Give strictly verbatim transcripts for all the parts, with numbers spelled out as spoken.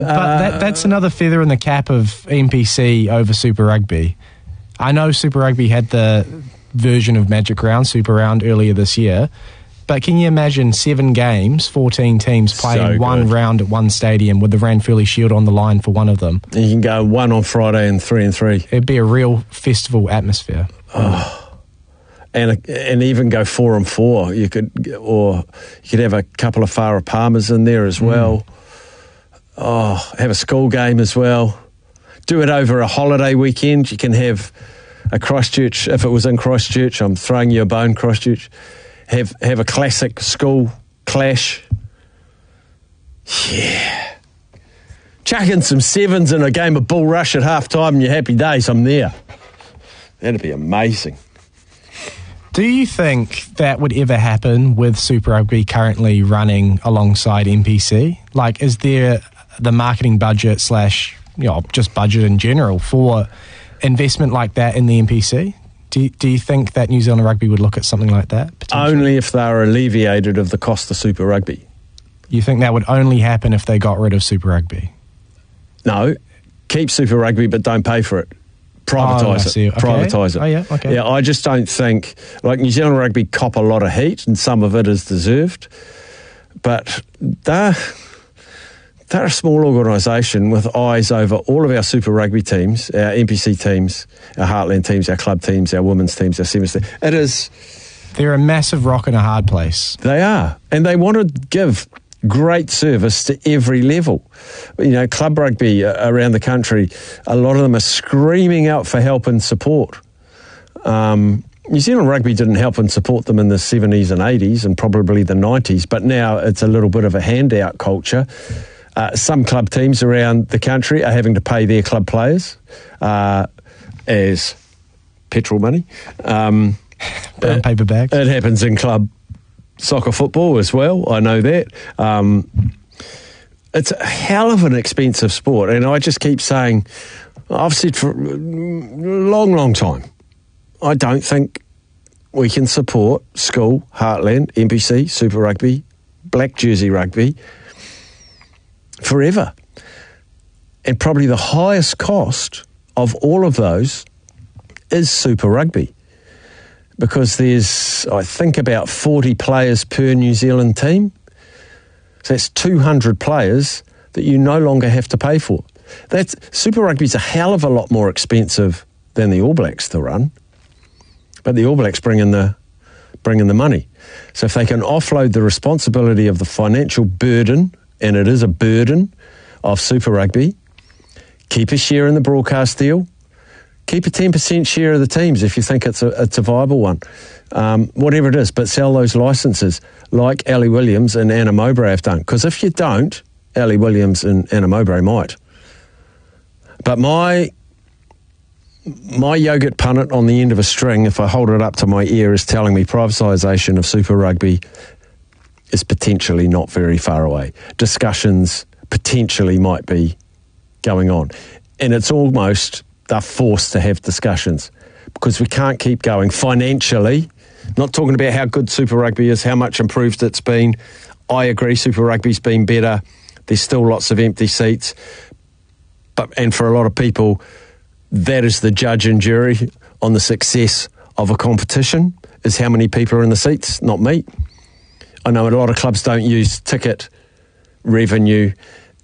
But that, that's another feather in the cap of N P C over Super Rugby. I know Super Rugby had the version of Magic Round, Super Round, earlier this year. But can you imagine seven games, fourteen teams playing so one round at one stadium with the Ranfurly Shield on the line for one of them? And you can go one on Friday and three and three. It'd be a real festival atmosphere. Oh. And and even go four and four. You could, or you could have a couple of Farah Palmers in there as well. Mm. Oh, have a school game as well. Do it over a holiday weekend. You can have a Christchurch, if it was in Christchurch, I'm throwing you a bone, Christchurch. Have have a classic school clash. Yeah. Chuck in some sevens in a game of bull rush at half time and your happy days, I'm there. That'd be amazing. Do you think that would ever happen with Super Rugby currently running alongside N P C? Like, is there the marketing budget slash, you know, just budget in general for investment like that in the N P C? Do you, do you think that New Zealand Rugby would look at something like that? Only if they are alleviated of the cost of Super Rugby. You think that would only happen if they got rid of Super Rugby? No. Keep Super Rugby, but don't pay for it. Privatise oh, it. Okay. Privatise it. Oh, yeah, okay. Yeah, I just don't think... Like, New Zealand Rugby cop a lot of heat, and some of it is deserved. But they're... They're a small organisation with eyes over all of our Super Rugby teams, our N P C teams, our Heartland teams, our club teams, our women's teams, our sevens teams. It is... They're a massive rock in a hard place. They are. And they want to give great service to every level. You know, club rugby around the country, a lot of them are screaming out for help and support. Um, New Zealand Rugby didn't help and support them in the seventies and eighties and probably the nineties, but now it's a little bit of a handout culture. Uh, some club teams around the country are having to pay their club players uh, as petrol money. Um, Brown paper bags. It happens in club soccer football as well. I know that. Um, it's a hell of an expensive sport, and I just keep saying, I've said for a long, long time, I don't think we can support school, Heartland, N P C, Super Rugby, Black Jersey Rugby forever. And probably the highest cost of all of those is Super Rugby, because there's, I think, about forty players per New Zealand team. So that's two hundred players that you no longer have to pay for. That's, Super Rugby's a hell of a lot more expensive than the All Blacks to run, but the All Blacks bring in the, bring in the money. So if they can offload the responsibility of the financial burden, and it is a burden, of Super Rugby, keep a share in the broadcast deal, keep a ten percent share of the teams if you think it's a, it's a viable one, um, whatever it is, but sell those licences like Ali Williams and Anna Mowbray have done. Because if you don't, Ali Williams and Anna Mowbray might. But my my yogurt punnet on the end of a string, if I hold it up to my ear, is telling me privatisation of Super Rugby is potentially not very far away. Discussions potentially might be going on. And it's almost they're forced to have discussions because we can't keep going financially. Not talking about how good Super Rugby is, how much improved it's been. I agree Super Rugby's been better. There's still lots of empty seats. But and for a lot of people, that is the judge and jury on the success of a competition, is how many people are in the seats, not me. I know a lot of clubs don't use ticket revenue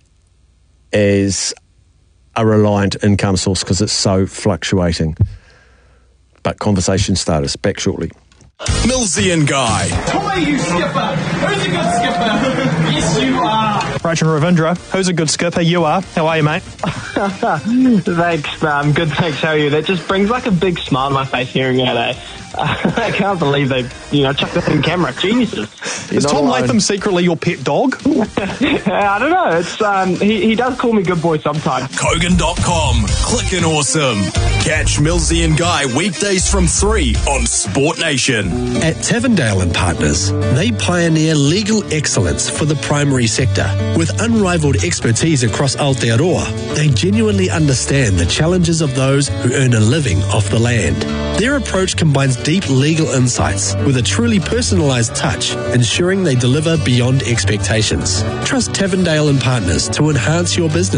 as a reliant income source because it's so fluctuating. But conversation starters, back shortly. Millsy and Guy. Who are you, skipper? Who's a good skipper? Yes, you are. Rachel Ravindra, who's a good skipper? You are. How are you, mate? Thanks, man. Good, thanks. How are you? That just brings like a big smile on my face hearing it, eh? I can't believe they, you know, chucked it in camera. Geniuses. Is Tom alone. Latham secretly your pet dog? I don't know. It's um, he, he does call me good boy sometimes. Kogan dot com. Clickin' awesome. Catch Millsy and Guy weekdays from three on Sport Nation. At Tavendale and Partners, they pioneer legal excellence for the primary sector. With unrivaled expertise across Aotearoa, they genuinely understand the challenges of those who earn a living off the land. Their approach combines deep legal insights with a truly personalised touch, ensuring they deliver beyond expectations. Trust Tavendale and Partners to enhance your business.